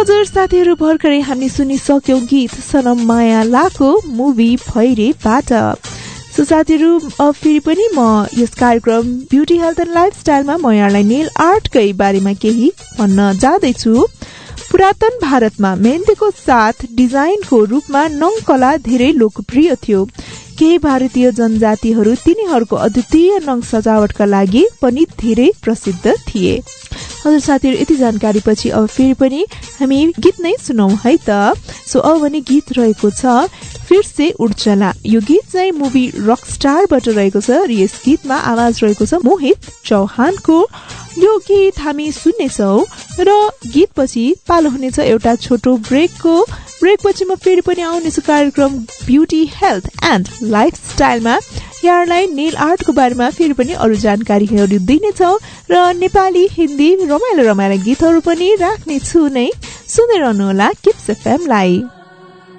हजुर साथीहरू, भर्खरै हामी सुनिसक्यौं गीत सनम माया लाको मुभी भैरेबाट। सो साथीहरू, अब फेरि पनि म यस कार्यक्रम ब्युटी हेल्थ एन्ड लाइफस्टाइलमा म यहाँलाई नेल आर्टकै बारेमा केही भन्न जाँदैछु। पुरातन भारतमा मेहन्दीको साथ डिजाइनको रूपमा नङ कला धेरै लोकप्रिय थियो। केही भारतीय जनजातिहरू तिनीहरूको अद्वितीय नङ सजावटका लागि पनि धेरै प्रसिद्ध थिए। हजुर साथीहरू, यति जानकारी पछि अब फेरि पनि हामी गीत नै सुनौ है त। सो अब भने गीत रहेको छ फिर से उठ चला। यो गीत चाहिँ मुभी रकस्टारबाट रहेको छ र यस गीतमा आवाज रहेको छ मोहित चौहानको। यो गीत हामी सुन्नेछौ र गीत पछि पालो हुनेछ एउटा छोटो ब्रेकको। ब्रेक पछि म फेरि पनि आउनेछु कार्यक्रम ब्युटी हेल्थ एन्ड लाइफस्टाइलमा। यहाँलाई नेल आर्टको बारेमा फेरि पनि अरू जानकारीहरू दिनेछौ र नेपाली हिन्दी रमाइलो रमाइलो गीतहरू पनि राख्नेछु नै। सुन्दै रहनुहोला किप्स एफएम लाई।